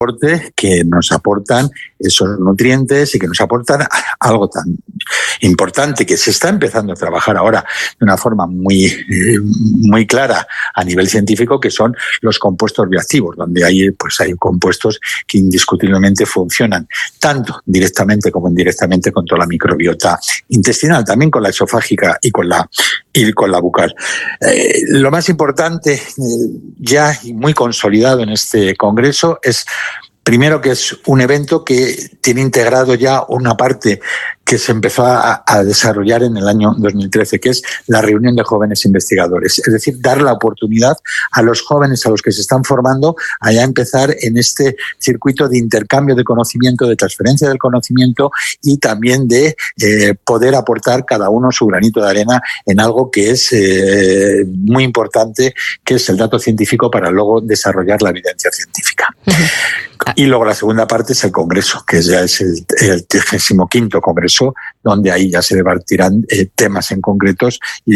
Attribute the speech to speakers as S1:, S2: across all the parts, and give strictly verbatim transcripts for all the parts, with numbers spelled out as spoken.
S1: que nos aportan esos nutrientes y que nos aportan algo tan importante que se está empezando a trabajar ahora de una forma muy, eh, muy clara a nivel científico, que son los compuestos bioactivos, donde hay, pues hay compuestos que indiscutiblemente funcionan tanto directamente como indirectamente con toda la microbiota intestinal, también con la esofágica y con la, y con la bucal. Eh, lo más importante, eh, ya y muy consolidado en este congreso, es primero que es un evento que tiene integrado ya una parte que se empezó a, a desarrollar en el año dos mil trece, que es la reunión de jóvenes investigadores. Es decir, dar la oportunidad a los jóvenes, a los que se están formando, a ya empezar en este circuito de intercambio de conocimiento, de transferencia del conocimiento y también de eh, poder aportar cada uno su granito de arena en algo que es eh, muy importante, que es el dato científico para luego desarrollar la evidencia científica. Y luego la segunda parte es el congreso, que ya es el, el trigésimo quinto congreso, donde ahí ya se debatirán eh, temas en concretos,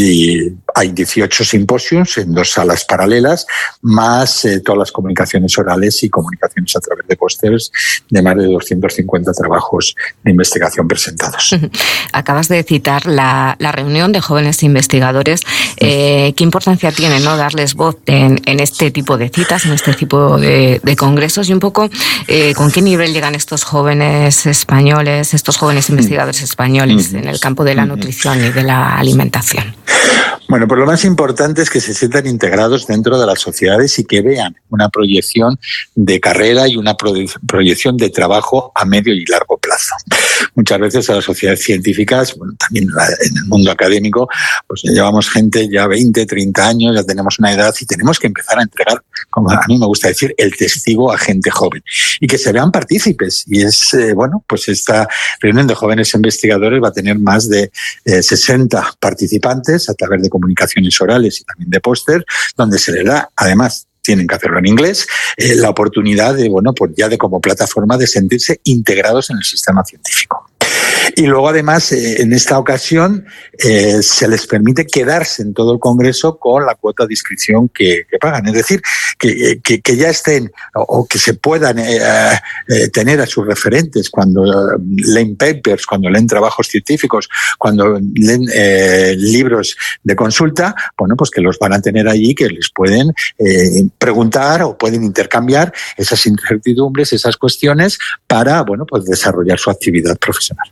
S1: y hay dieciocho simposios en dos salas paralelas, más eh, todas las comunicaciones orales y comunicaciones a través de pósters de más de doscientos cincuenta trabajos de investigación presentados.
S2: Acabas de citar la, la reunión de jóvenes investigadores. Eh, ¿Qué importancia tiene, no, darles voz en, en este tipo de citas, en este tipo de, de congresos? Y un poco, eh, ¿con qué nivel llegan estos jóvenes españoles, estos jóvenes investigadores españoles en el campo de la nutrición y de la alimentación?
S1: Bueno, pues lo más importante es que se sientan integrados dentro de las sociedades y que vean una proyección de carrera y una proyección de trabajo a medio y largo plazo. Muchas veces a las sociedades científicas, bueno, también en el mundo académico, pues ya llevamos gente ya veinte, treinta años, ya tenemos una edad y tenemos que empezar a entregar, como a mí me gusta decir, el testigo a gente joven y que se vean partícipes. Y es, eh, bueno, pues esta reunión de jóvenes investigadores va a tener más de eh, sesenta participantes a través de comunicaciones orales y también de póster, donde se les da, además, tienen que hacerlo en inglés, eh, la oportunidad de, bueno, pues ya de como plataforma de sentirse integrados en el sistema científico. Y luego, además, eh, en esta ocasión eh, se les permite quedarse en todo el congreso con la cuota de inscripción que, que pagan. Es decir, que, que, que ya estén o, o que se puedan eh, eh, tener a sus referentes cuando eh, leen papers, cuando leen trabajos científicos, cuando leen eh, libros de consulta, bueno, pues que los van a tener allí, que les pueden eh, preguntar o pueden intercambiar esas incertidumbres, esas cuestiones para, bueno, pues desarrollar su actividad profesional.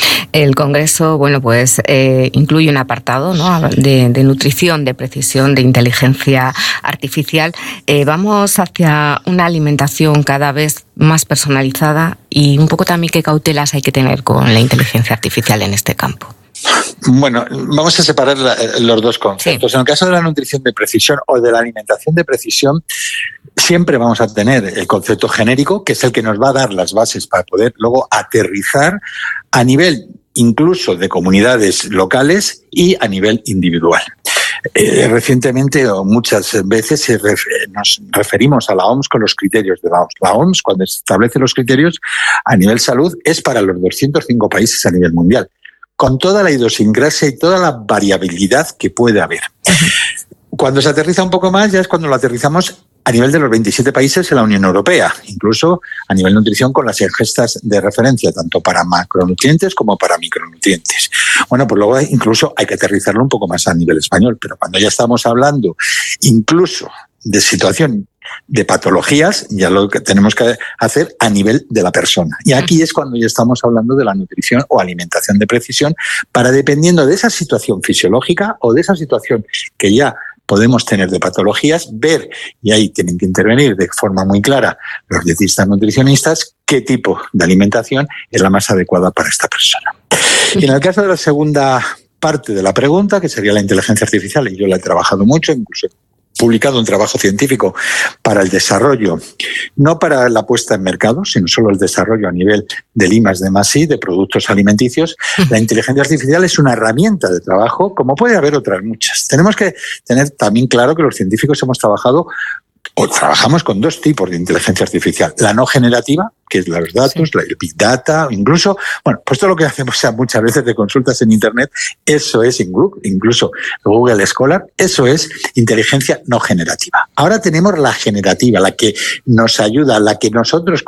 S2: El congreso, bueno, pues eh, incluye un apartado, ¿no?, de, de nutrición, de precisión, de inteligencia artificial. Eh, vamos hacia una alimentación cada vez más personalizada y un poco también qué cautelas hay que tener con la inteligencia artificial en este campo.
S1: Bueno, vamos a separar la, los dos conceptos. Sí. En el caso de la nutrición de precisión o de la alimentación de precisión, siempre vamos a tener el concepto genérico, que es el que nos va a dar las bases para poder luego aterrizar a nivel incluso de comunidades locales y a nivel individual. Eh, recientemente o muchas veces se ref, nos referimos a la O M S con los criterios de la O M S. La O M S, cuando establece los criterios a nivel salud, es para los doscientos cinco países a nivel mundial, con toda la idiosincrasia y toda la variabilidad que puede haber. Cuando se aterriza un poco más, ya es cuando lo aterrizamos a nivel de los veintisiete países en la Unión Europea, incluso a nivel nutrición con las ingestas de referencia, tanto para macronutrientes como para micronutrientes. Bueno, pues luego incluso hay que aterrizarlo un poco más a nivel español, pero cuando ya estamos hablando incluso de situación de patologías, ya lo que tenemos que hacer a nivel de la persona. Y aquí es cuando ya estamos hablando de la nutrición o alimentación de precisión, para, dependiendo de esa situación fisiológica o de esa situación que ya podemos tener de patologías, ver, y ahí tienen que intervenir de forma muy clara los dietistas nutricionistas, qué tipo de alimentación es la más adecuada para esta persona. Y en el caso de la segunda parte de la pregunta, que sería la inteligencia artificial, y yo la he trabajado mucho, incluso publicado un trabajo científico para el desarrollo, no para la puesta en mercado, sino solo el desarrollo a nivel del I más D más I, de productos alimenticios. La inteligencia artificial es una herramienta de trabajo, como puede haber otras muchas. Tenemos que tener también claro que los científicos hemos trabajado o trabajamos con dos tipos de inteligencia artificial. La no generativa, que es los datos, sí. el Big Data, incluso, bueno, pues todo lo que hacemos o sea, muchas veces de consultas en Internet, eso es incluso Google Scholar, eso es inteligencia no generativa. Ahora tenemos la generativa, la que nos ayuda, la que nosotros